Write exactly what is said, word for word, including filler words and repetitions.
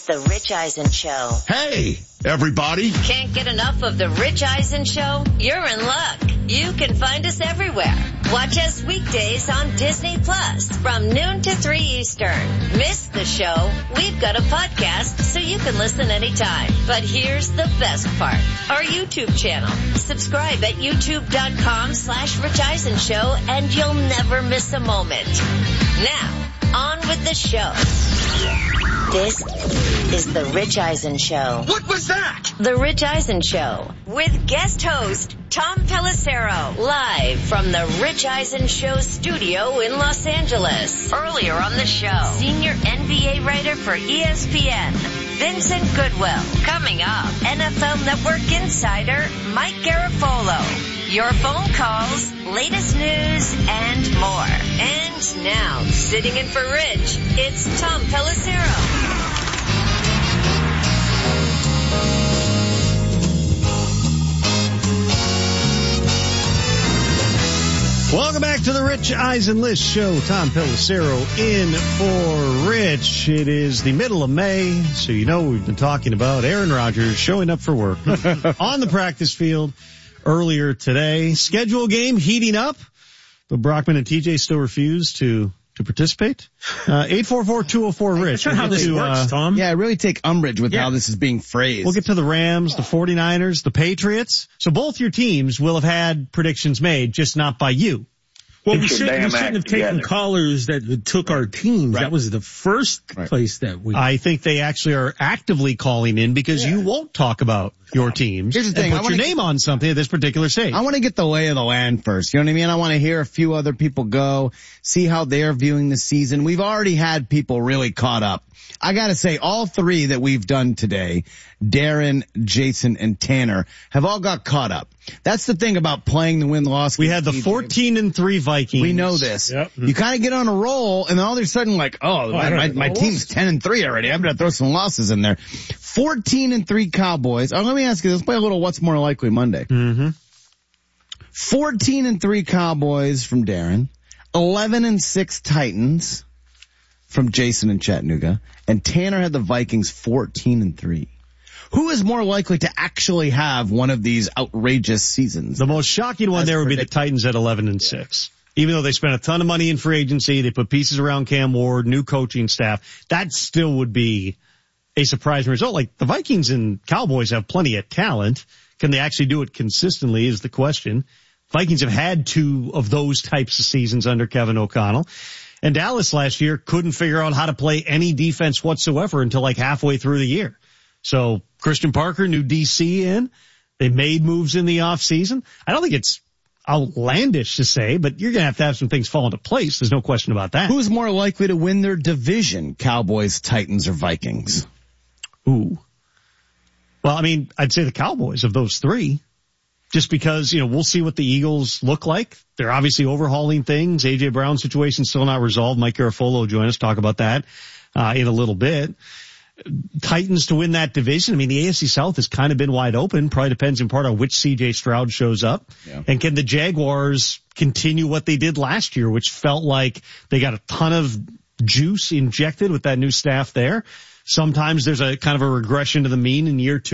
the Rich Eisen Show. Hey, everybody. Can't get enough of the Rich Eisen Show? You're in luck. You can find us everywhere. Watch us weekdays on Disney Plus from noon to three Eastern. Miss the show? We've got a podcast so you can listen anytime. But here's the best part. Our YouTube channel. Subscribe at youtube.com slash Rich Eisen Show and you'll never miss a moment. Now, on with the show. This is the Rich Eisen Show. What was that? The Rich Eisen Show with guest host Tom Pelissero, live from the Rich Eisen Show studio in Los Angeles. Earlier on the show, senior N B A writer for E S P N, Vincent Goodwill. Coming up, N F L Network insider Mike Garafolo. Your phone calls, latest news, and more. And now, sitting in for Rich, it's Tom Pelissero. Welcome back to the Rich Eisen List Show. Tom Pelissero in for Rich. It is the middle of May, so you know we've been talking about Aaron Rodgers showing up for work on the practice field earlier today. Schedule game heating up, but Brockman and T J still refuse to to participate. Uh, eight four four, two oh four, Rich. That's not how this to, works, uh, Tom. Yeah, I really take umbrage with Yeah. how this is being phrased. We'll get to the Rams, the forty-niners, the Patriots. So both your teams will have had predictions made, just not by you. Well, we, Get your should, we damn shouldn't have act taken together. callers that took our teams. Right. That was the first Right. place that we... I think they actually are actively calling in because you won't talk about your teams Here's the thing, and I put your wanna- name on something at this particular stage. I want to get the lay of the land first. You know what I mean? I want to hear a few other people go, see how they're viewing the season. We've already had people really caught up. I got to say, all three that we've done today, Darren, Jason, and Tanner, have all got caught up. That's the thing about playing the win-loss. We had the T J. fourteen and three Vikings. We know this. Yep. You kind of get on a roll, and then all of a sudden, like, oh, my, I don't my, know. my team's ten and three already. I'm gonna throw some losses in there. Fourteen and three Cowboys. Oh, let me ask you. Let's play a little. What's more likely Monday? Mm-hmm. Fourteen and three Cowboys from Darren. Eleven and six Titans from Jason and Chattanooga, and Tanner had the Vikings fourteen and three. Who is more likely to actually have one of these outrageous seasons? The most shocking one As there would be the predicted. Titans at eleven and six. Even though they spent a ton of money in free agency, they put pieces around Cam Ward, new coaching staff, that still would be a surprising result. Like the Vikings and Cowboys have plenty of talent. Can they actually do it consistently is the question. Vikings have had two of those types of seasons under Kevin O'Connell. And Dallas last year couldn't figure out how to play any defense whatsoever until like halfway through the year. So Christian Parker, new D C in. They made moves in the offseason. I don't think it's outlandish to say, but you're going to have to have some things fall into place. There's no question about that. Who's more likely to win their division? Cowboys, Titans, or Vikings? Ooh. Well, I mean, I'd say the Cowboys of those three. Just because, you know, we'll see what the Eagles look like. They're obviously overhauling things. A J. Brown's situation still not resolved. Mike Garafolo will join us, talk about that uh, in a little bit. Titans to win that division. I mean, the A F C South has kind of been wide open. Probably depends in part on which C J. Stroud shows up. Yeah. And can the Jaguars continue what they did last year, which felt like they got a ton of juice injected with that new staff there. Sometimes there's a kind of a regression to the mean in year two.